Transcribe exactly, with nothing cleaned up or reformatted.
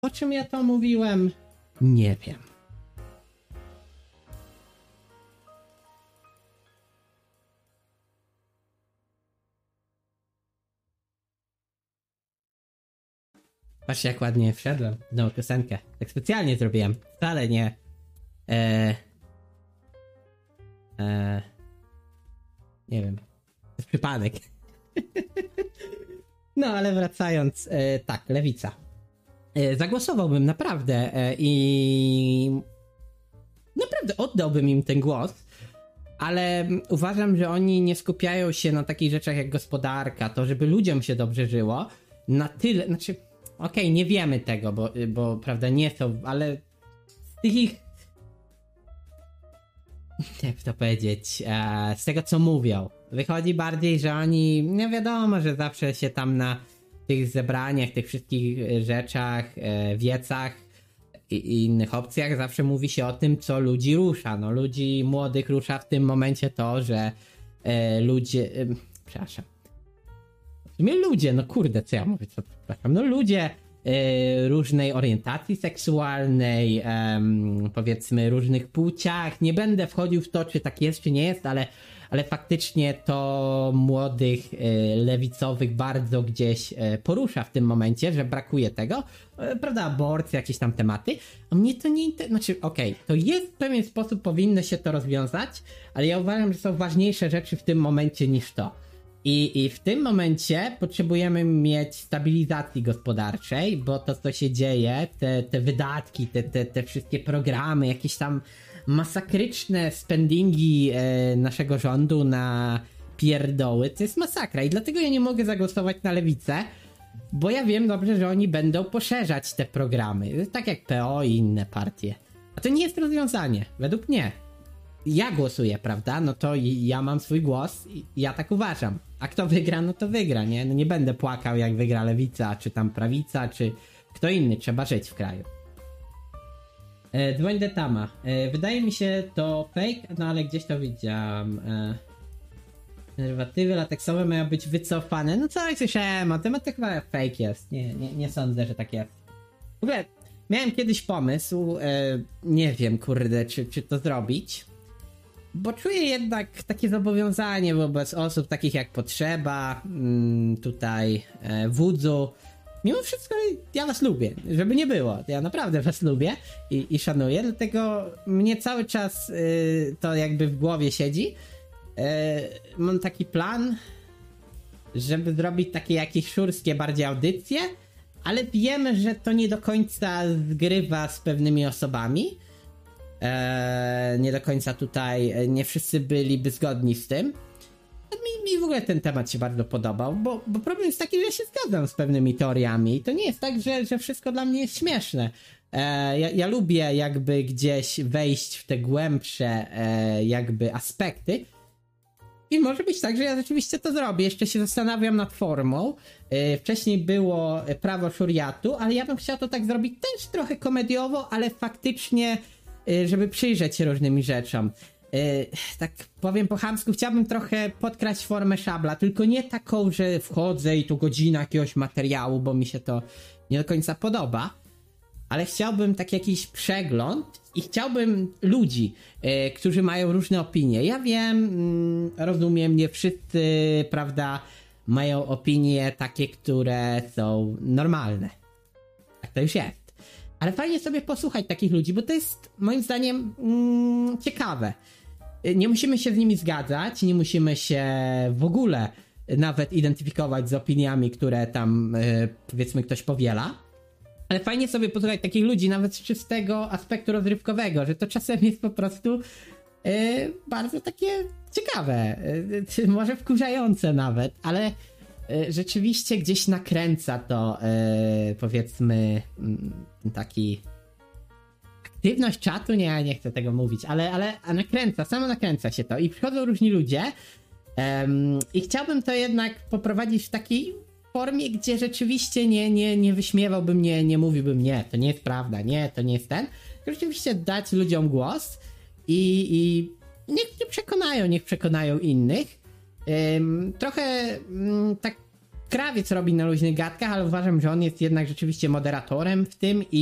O czym ja to mówiłem? Nie wiem. Patrzcie, jak ładnie wszedłem w nową piosenkę. Tak specjalnie zrobiłem. Wcale nie... Eee... Eee... Nie wiem. To jest przypadek. No, ale wracając... E, tak, Lewica. E, zagłosowałbym naprawdę e, i... Naprawdę oddałbym im ten głos, ale uważam, że oni nie skupiają się na takich rzeczach jak gospodarka, to żeby ludziom się dobrze żyło, na tyle... Znaczy... Okej, okay, nie wiemy tego, bo, bo prawda, nie są, ale z tych ich... Jak to powiedzieć? E, z tego, co mówią. Wychodzi bardziej, że oni... No wiadomo, że zawsze się tam na tych zebraniach, tych wszystkich rzeczach, e, wiecach i, i innych opcjach zawsze mówi się o tym, co ludzi rusza. No ludzi młodych rusza w tym momencie to, że e, ludzie... E, przepraszam. My ludzie, no kurde, co ja mówię, co przepraszam, no ludzie y, różnej orientacji seksualnej, y, powiedzmy różnych płciach, nie będę wchodził w to, czy tak jest, czy nie jest, ale, ale faktycznie to młodych y, lewicowych bardzo gdzieś y, porusza w tym momencie, że brakuje tego, y, prawda, aborcja, jakieś tam tematy, a mnie to nie interesuje, znaczy okej, okay, to jest w pewien sposób, powinno się to rozwiązać, ale ja uważam, że są ważniejsze rzeczy w tym momencie niż to. I, I w tym momencie potrzebujemy mieć stabilizacji gospodarczej, bo to, co się dzieje, te, te wydatki, te, te, te wszystkie programy, jakieś tam masakryczne spendingi e, naszego rządu na pierdoły, to jest masakra. I dlatego ja nie mogę zagłosować na Lewicę, bo ja wiem dobrze, że oni będą poszerzać te programy, tak jak P O i inne partie. A to nie jest rozwiązanie, według mnie. Ja głosuję, prawda? No to ja mam swój głos i ja tak uważam. A kto wygra, no to wygra, nie? No nie będę płakał, jak wygra Lewica, czy tam Prawica, czy kto inny. Trzeba żyć w kraju. E, Dzwoń do Tama. E, wydaje mi się to fake, no ale gdzieś to widziałam. E, Konserwatywy lateksowe mają być wycofane. No co, jak słyszałem o tym, a to chyba fake jest. Nie, nie, nie sądzę, że tak jest. W ogóle miałem kiedyś pomysł, e, nie wiem, kurde, czy, czy to zrobić. Bo czuję jednak takie zobowiązanie wobec osób takich jak Potrzeba, tutaj e, Wudzu. Mimo wszystko ja was lubię, żeby nie było. Ja naprawdę was lubię i, i szanuję, dlatego mnie cały czas y, to jakby w głowie siedzi. E, mam taki plan, żeby zrobić takie jakieś szurskie bardziej audycje, ale wiemy, że to nie do końca zgrywa z pewnymi osobami. Eee, nie do końca tutaj, nie wszyscy byliby zgodni z tym. Mi, mi w ogóle ten temat się bardzo podobał, bo, bo problem jest taki, że ja się zgadzam z pewnymi teoriami i to nie jest tak, że, że wszystko dla mnie jest śmieszne. Eee, ja, ja lubię jakby gdzieś wejść w te głębsze eee, jakby aspekty i może być tak, że ja rzeczywiście to zrobię. Jeszcze się zastanawiam nad formą. Eee, wcześniej było prawo szuriatu, ale ja bym chciał to tak zrobić też trochę komediowo, ale faktycznie żeby przyjrzeć się różnym rzeczom. Yy, tak powiem po chamsku, chciałbym trochę podkraść formę Szabla, tylko nie taką, że wchodzę i tu godzina jakiegoś materiału, bo mi się to nie do końca podoba, ale chciałbym tak jakiś przegląd i chciałbym ludzi, yy, którzy mają różne opinie. Ja wiem, yy, rozumiem, nie wszyscy, prawda, mają opinie takie, które są normalne. Tak to już jest. Ale fajnie sobie posłuchać takich ludzi, bo to jest moim zdaniem mm, ciekawe. Nie musimy się z nimi zgadzać, nie musimy się w ogóle nawet identyfikować z opiniami, które tam yy, powiedzmy ktoś powiela. Ale fajnie sobie posłuchać takich ludzi nawet z czystego aspektu rozrywkowego, że to czasem jest po prostu yy, bardzo takie ciekawe, yy, może wkurzające nawet, ale rzeczywiście gdzieś nakręca to, yy, powiedzmy, yy, taki aktywność czatu, nie, nie chcę tego mówić, ale, ale a nakręca, samo nakręca się to i przychodzą różni ludzie yy, i chciałbym to jednak poprowadzić w takiej formie, gdzie rzeczywiście nie, nie, nie wyśmiewałbym, nie, nie mówiłbym, nie, to nie jest prawda, nie, to nie jest ten, rzeczywiście dać ludziom głos i, i niech nie przekonają, niech przekonają innych. Um, trochę um, tak Krawiec robi na luźnych gadkach, ale uważam, że on jest jednak rzeczywiście moderatorem w tym i